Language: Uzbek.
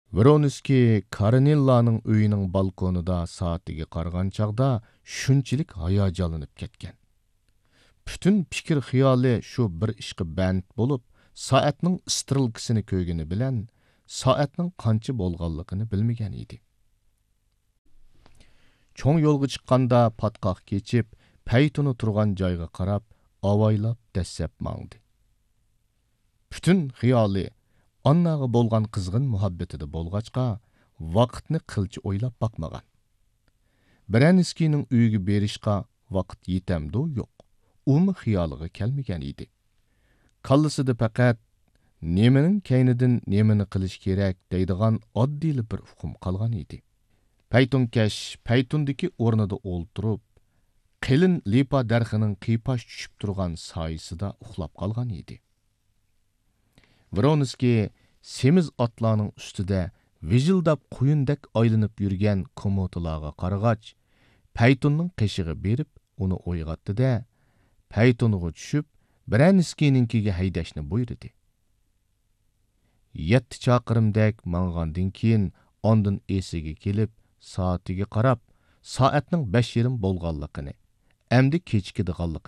Vronskiy Karinellaning uyining balkonida soatiga qaragan chaqda shunchalik hayajonlanib ketgan. Bütün fikir xiyoli shu bir ishqa band bo'lib, soatning strilkasini ko'rgani bilan soatning qancha bo'lganligini bilmagan edi. Cho'ng yo'lga chiqqanda patqoq kechib, paytuni turgan joyga qarab, avaylab dastlab mangdi. Bütün xiyoli annaga bo'lgan qizg'in muhabbatida bo'lg'achqa, vaqtni qilchi o'ylab baqmagan. Braniskining uyiga berishqa vaqt yetamdi yo'q. Umi xiyoliga kelmagan edi. Kallasida faqat nemaning kaynidan nemani qilish kerak deydigan oddiy bir uqum qolgan edi. Paytunkash paytundagi o'rnida o'ltirib, qilin lipa darxining qipash tushib turgan soyisida uxlab qolgan edi. Vronskiy semiz otlarning ustida vijildab quyundak aylanib yurgan komotalarga qarag'ach, paytunning qishig'i berib uni o'yg'atdi-da, paytuniga tushib, Braniskiyninkiga haydashni buyurdi. 7 chaqirimdak mang'andan keyin ondan esiga kelib, soatiga qarab, soatning 5:30 bo'lganligini, endi kechkidiganligini